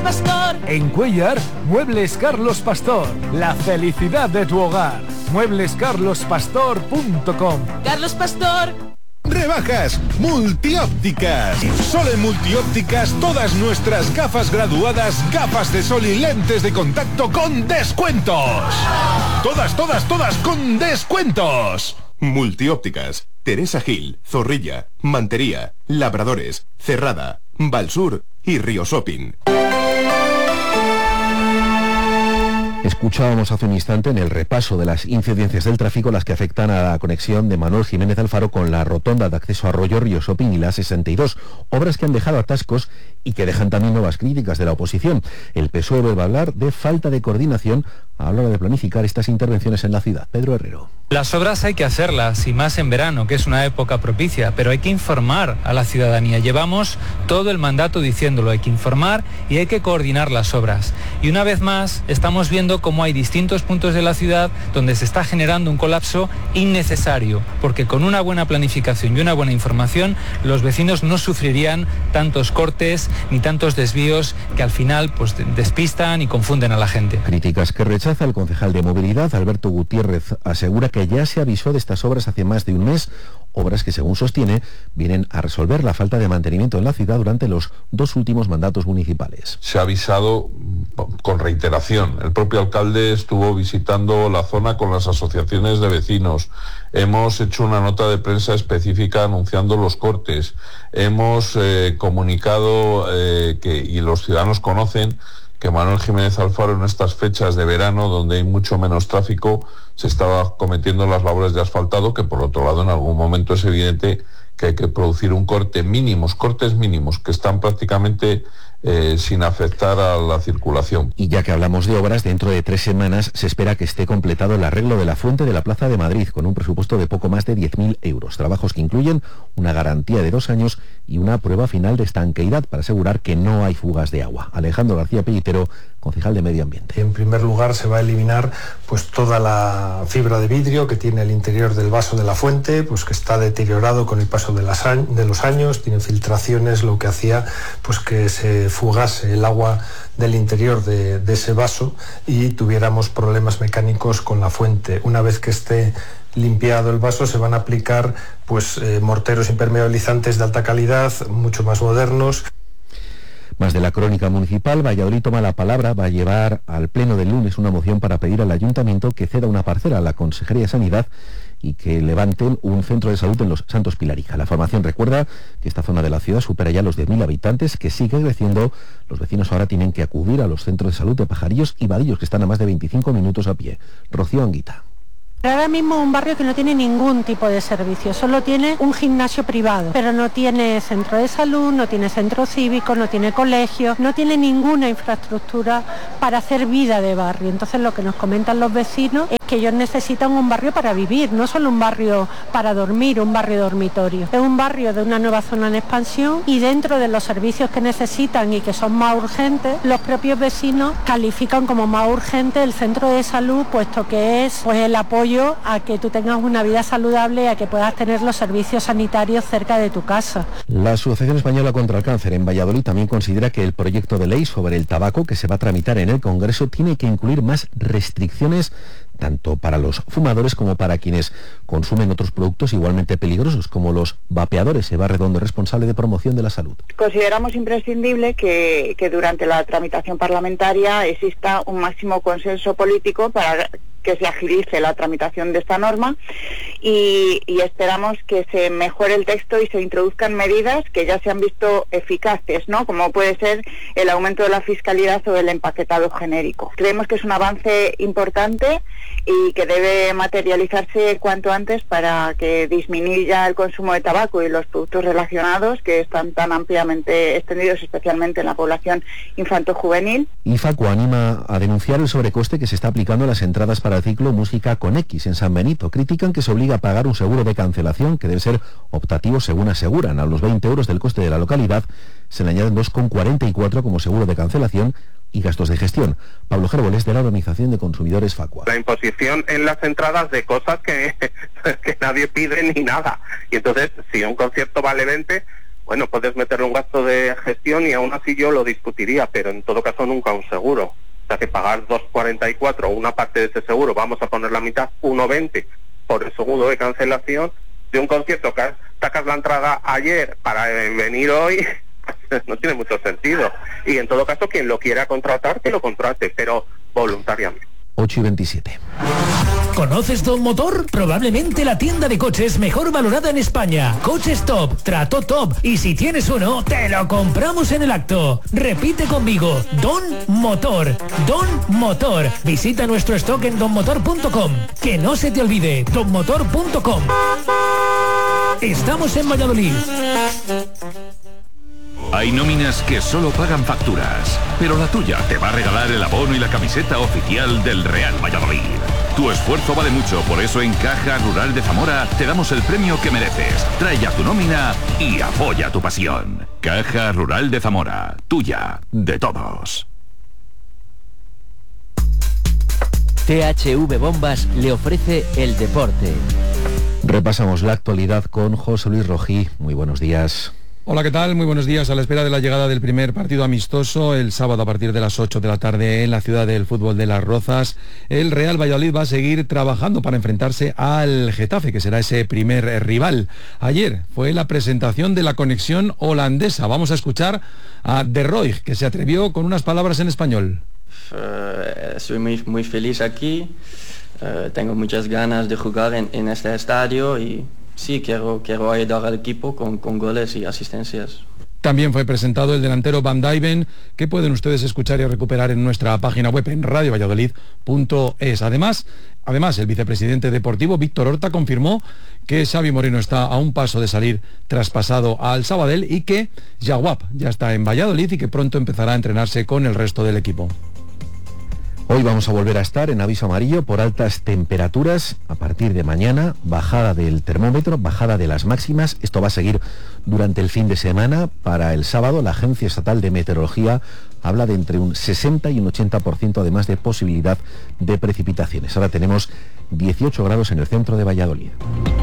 Pastor. En Cuéllar, Muebles Carlos Pastor. La felicidad de tu hogar. mueblescarlospastor.com. Carlos Pastor. Rebajas Multiópticas. Solo en Multiópticas todas nuestras gafas graduadas, gafas de sol y lentes de contacto con descuentos. Todas con descuentos. Multiópticas. Teresa Gil, Zorrilla, Mantería, Labradores, Cerrada, Valsur y Río Shopping. Escuchábamos hace un instante en el repaso de las incidencias del tráfico las que afectan a la conexión de Manuel Jiménez Alfaro con la rotonda de acceso a Arroyo, Río Shopping y la 62, obras que han dejado atascos y que dejan también nuevas críticas de la oposición. El PSOE vuelve a hablar de falta de coordinación a la hora de planificar estas intervenciones en la ciudad. Pedro Herrero. Las obras hay que hacerlas, y más en verano, que es una época propicia, pero hay que informar a la ciudadanía. Llevamos todo el mandato diciéndolo, hay que informar y hay que coordinar las obras. Y una vez más, estamos viendo cómo hay distintos puntos de la ciudad donde se está generando un colapso innecesario, porque con una buena planificación y una buena información, los vecinos no sufrirían tantos cortes ni tantos desvíos que al final pues despistan y confunden a la gente. Críticas que rechaza el concejal de Movilidad, Alberto Gutiérrez. Asegura que ya se avisó de estas obras hace más de un mes, obras que, según sostiene, vienen a resolver la falta de mantenimiento en la ciudad durante los 2 últimos mandatos municipales. Se ha avisado con reiteración. El propio alcalde estuvo visitando la zona con las asociaciones de vecinos. Hemos hecho una nota de prensa específica anunciando los cortes. Hemos comunicado y los ciudadanos conocen que Manuel Jiménez Alfaro, en estas fechas de verano donde hay mucho menos tráfico, se estaba cometiendo las labores de asfaltado, que por otro lado en algún momento es evidente que hay que producir un cortes mínimos que están prácticamente sin afectar a la circulación. Y ya que hablamos de obras, dentro de 3 semanas se espera que esté completado el arreglo de la fuente de la Plaza de Madrid, con un presupuesto de poco más de 10.000 euros. Trabajos que incluyen una garantía de 2 años y una prueba final de estanqueidad para asegurar que no hay fugas de agua. Alejandro García Pellitero, concejal de Medio Ambiente. En primer lugar, se va a eliminar pues toda la fibra de vidrio que tiene el interior del vaso de la fuente, pues que está deteriorado con el paso de los años, tiene filtraciones, lo que hacía pues que se fugase el agua del interior de ese vaso y tuviéramos problemas mecánicos con la fuente. Una vez que esté limpiado el vaso, se van a aplicar pues morteros impermeabilizantes de alta calidad, mucho más modernos. Más de la crónica municipal, Valladolid toma la palabra, va a llevar al pleno del lunes una moción para pedir al ayuntamiento que ceda una parcela a la Consejería de Sanidad y que levanten un centro de salud en los Santos Pilarica. La formación recuerda que esta zona de la ciudad supera ya los 10.000 habitantes, que sigue creciendo. Los vecinos ahora tienen que acudir a los centros de salud de Pajarillos y Vadillos, que están a más de 25 minutos a pie. Rocío Anguita. Ahora mismo un barrio que no tiene ningún tipo de servicio, solo tiene un gimnasio privado, pero no tiene centro de salud, no tiene centro cívico, no tiene colegio, no tiene ninguna infraestructura para hacer vida de barrio. Entonces lo que nos comentan los vecinos es que ellos necesitan un barrio para vivir, no solo un barrio para dormir, un barrio dormitorio. Es un barrio de una nueva zona en expansión y dentro de los servicios que necesitan y que son más urgentes, los propios vecinos califican como más urgente el centro de salud, puesto que es pues el apoyo a que tú tengas una vida saludable y a que puedas tener los servicios sanitarios cerca de tu casa. La Asociación Española contra el Cáncer en Valladolid también considera que el proyecto de ley sobre el tabaco que se va a tramitar en el Congreso tiene que incluir más restricciones tanto para los fumadores como para quienes consumen otros productos igualmente peligrosos, como los vapeadores. Eva Redondo, responsable de promoción de la salud. Consideramos imprescindible que durante la tramitación parlamentaria exista un máximo consenso político para que se agilice la tramitación de esta norma y esperamos que se mejore el texto y se introduzcan medidas que ya se han visto eficaces, ¿no? Como puede ser el aumento de la fiscalidad o el empaquetado genérico. Creemos que es un avance importante y que debe materializarse cuanto antes para que disminuya el consumo de tabaco y los productos relacionados que están tan ampliamente extendidos, especialmente en la población infanto-juvenil. IFACU anima a denunciar el sobrecoste que se está aplicando a las entradas para el ciclo Música con X en San Benito. Critican que se obliga a pagar un seguro de cancelación que debe ser optativo según aseguran. A los 20 euros del coste de la localidad se le añaden 2,44 como seguro de cancelación y gastos de gestión. Pablo Gérboles, de la Organización de Consumidores Facua. La imposición en las entradas de cosas que nadie pide ni nada. Y entonces, si un concierto vale 20, bueno, puedes meterle un gasto de gestión y aún así yo lo discutiría, pero en todo caso nunca un seguro. O sea, que pagar 2,44, una parte de ese seguro, vamos a poner la mitad, 1,20 por el seguro de cancelación de un concierto que sacas la entrada ayer para venir hoy, no tiene mucho sentido. Y en todo caso, quien lo quiera contratar, que lo contrate, pero voluntariamente. 8:27. ¿Conoces Don Motor? Probablemente la tienda de coches mejor valorada en España. Coches top, trato top, y si tienes uno, te lo compramos en el acto. Repite conmigo, Don Motor. Don Motor. Visita nuestro stock en donmotor.com. Que no se te olvide, donmotor.com. Estamos en Valladolid. Hay nóminas que solo pagan facturas, pero la tuya te va a regalar el abono y la camiseta oficial del Real Valladolid. Tu esfuerzo vale mucho, por eso en Caja Rural de Zamora te damos el premio que mereces. Trae ya tu nómina y apoya tu pasión. Caja Rural de Zamora, tuya, de todos. THV Bombas le ofrece el deporte. Repasamos la actualidad con José Luis Rojí. Muy buenos días. Hola, ¿qué tal? Muy buenos días. A la espera de la llegada del primer partido amistoso, el sábado a partir de las 8 de la tarde en la ciudad del fútbol de Las Rozas, el Real Valladolid va a seguir trabajando para enfrentarse al Getafe, que será ese primer rival. Ayer fue la presentación de la conexión holandesa. Vamos a escuchar a De Roy, que se atrevió con unas palabras en español. Soy muy feliz aquí. Tengo muchas ganas de jugar en este estadio y sí, quiero ayudar al equipo con goles y asistencias. También fue presentado el delantero Van Dijven, que pueden ustedes escuchar y recuperar en nuestra página web en radiovalladolid.es. Además, el vicepresidente deportivo Víctor Horta confirmó que Xavi Moreno está a un paso de salir traspasado al Sabadell y que Yaguap ya está en Valladolid y que pronto empezará a entrenarse con el resto del equipo. Hoy vamos a volver a estar en aviso amarillo por altas temperaturas. A partir de mañana, bajada del termómetro, bajada de las máximas. Esto va a seguir durante el fin de semana. Para el sábado, la Agencia Estatal de Meteorología habla de entre un 60 y un 80% además de posibilidad de precipitaciones. Ahora tenemos 18 grados en el centro de Valladolid.